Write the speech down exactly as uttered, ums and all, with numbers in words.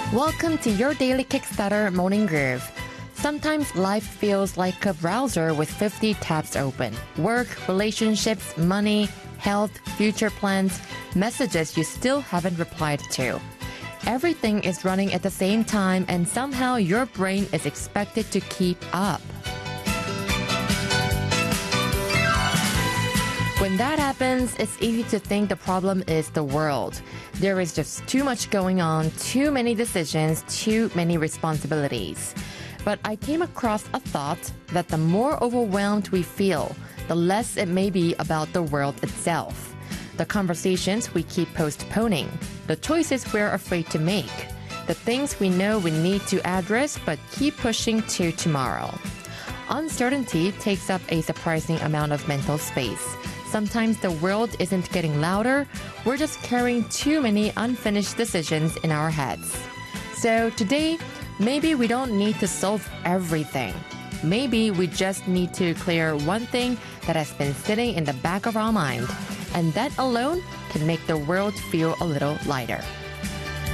Welcome to your daily Kickstarter morning groove. Sometimes life feels like a browser with fifty tabs open. Work, relationships, money, health, future plans, messages you still haven't replied to. Everything is running at the same time and somehow your brain is expected to keep up. When that happens, it's easy to think the problem is the world. There is just too much going on, too many decisions, too many responsibilities. But I came across a thought that the more overwhelmed we feel, the less it may be about the world itself. The conversations we keep postponing, the choices we're afraid to make, the things we know we need to address but keep pushing to tomorrow. Uncertainty takes up a surprising amount of mental space. Sometimes the world isn't getting louder, we're just carrying too many unfinished decisions in our heads. So today, maybe we don't need to solve everything. Maybe we just need to clear one thing that has been sitting in the back of our mind, and that alone can make the world feel a little lighter.